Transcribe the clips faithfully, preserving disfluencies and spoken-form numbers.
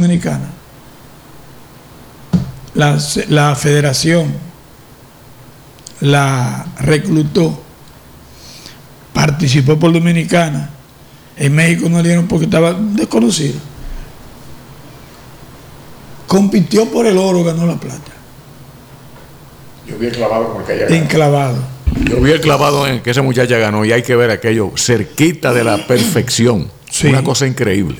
Dominicana, la, la federación la reclutó, participó por Dominicana. En México no le dieron porque estaba desconocido. Compitió por el oro, ganó la plata. Yo vi el clavado con el que ella ganó. Enclavado. Yo vi el clavado en que esa muchacha ganó y hay que ver aquello cerquita de la perfección. Sí. Una cosa increíble.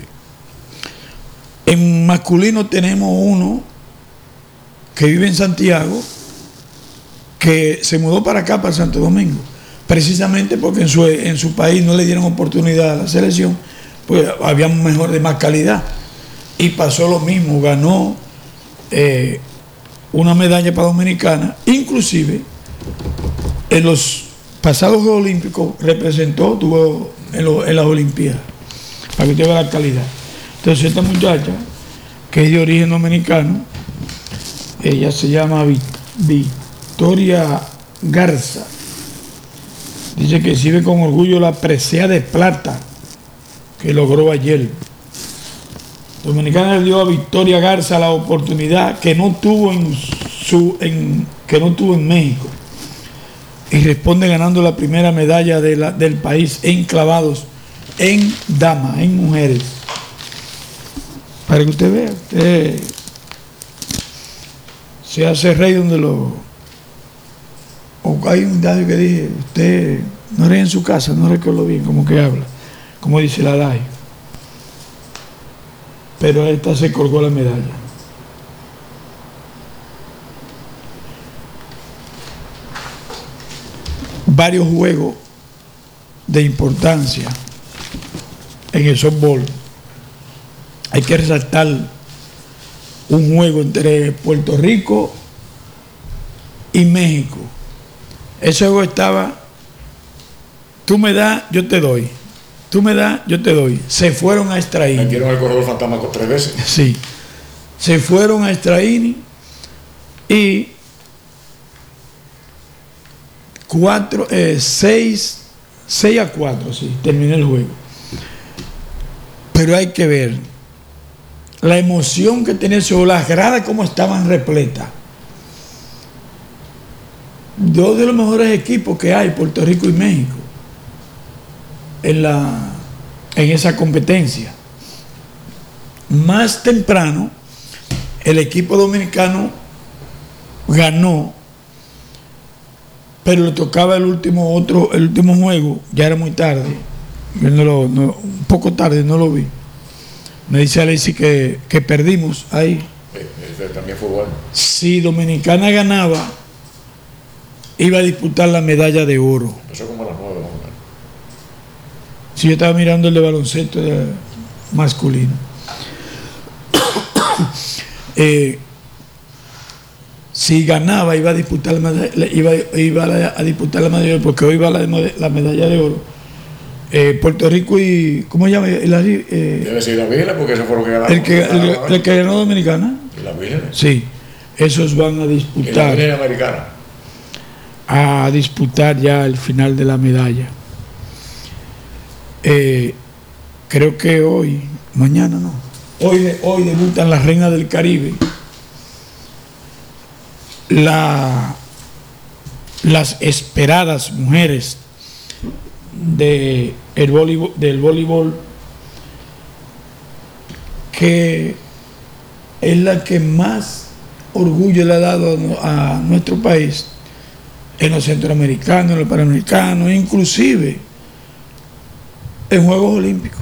En masculino tenemos uno que vive en Santiago, que se mudó para acá, para Santo Domingo, precisamente porque en su, en su país no le dieron oportunidad a la selección, pues había mejor de más calidad. Y pasó lo mismo, ganó eh, una medalla para Dominicana, inclusive en los pasados Juegos Olímpicos representó, tuvo en, lo, en las Olimpiadas, para que usted vea la calidad. Entonces esta muchacha, que es de origen dominicano, ella se llama Victoria Garza, dice que exhibe con orgullo la presea de plata que logró ayer. Dominicana le dio a Victoria Garza la oportunidad que no tuvo en su en, que no tuvo en México, y responde ganando la primera medalla de la, del país en clavados en damas, en mujeres. Para que usted vea, usted se hace rey donde lo... O hay un dato que dije, usted no era en su casa, no recuerdo bien cómo que habla, como dice la D A I. Pero esta se colgó la medalla. Varios juegos de importancia en el softball. Hay que resaltar un juego entre Puerto Rico y México. Ese juego estaba, tú me das, yo te doy. Tú me das, yo te doy. Se fueron a extra inning. Metieron el corredor fantasma con tres veces. Sí. Se fueron a extra inning y cuatro, eh, seis, seis a cuatro, sí, terminó el juego. Pero hay que ver la emoción que tenía eso, las gradas como estaban repletas. Dos de los mejores equipos que hay, Puerto Rico y México, en, la, en esa competencia. Más temprano, el equipo dominicano ganó, pero le tocaba el último otro, el último juego, ya era muy tarde, yo no lo, no, un poco tarde, no lo vi. Me dice Alexis que, que perdimos ahí. Ese también fue bueno. Si Dominicana ganaba, iba a disputar la medalla de oro. Empezó como a las nueve, ¿no? Si yo estaba mirando el de baloncesto de masculino. eh, si ganaba, iba a disputar la medalla, iba, iba a disputar la medalla de oro, porque hoy va la, la medalla de oro. Eh, Puerto Rico y ¿cómo se llama? El, eh, Debe ser la Virgen, porque esos fueron que ganaron. El que, el, el que ganó Dominicana. ¿Y la Virgen? Sí, esos van a disputar. ¿Y la Virgen americana? A disputar ya el final de la medalla. Eh, creo que hoy, mañana no, hoy, hoy debutan las reinas del Caribe. La, las esperadas mujeres de el voleibol, del voleibol, que es la que más orgullo le ha dado a nuestro país en los centroamericanos, en los panamericanos, inclusive en Juegos Olímpicos,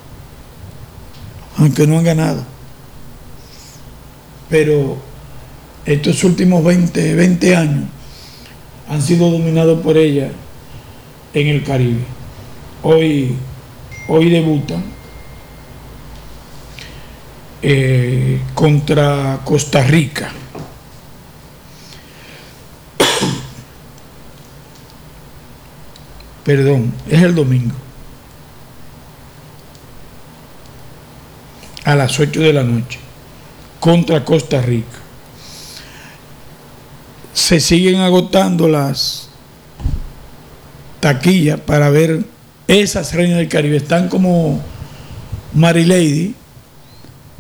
aunque no han ganado. Pero estos últimos veinte, veinte años han sido dominados por ella en el Caribe. Hoy, hoy debutan eh, contra Costa Rica. Perdón, es el domingo. A las ocho de la noche. Contra Costa Rica. Se siguen agotando las taquillas para ver esas reinas del Caribe. Están como Marilady,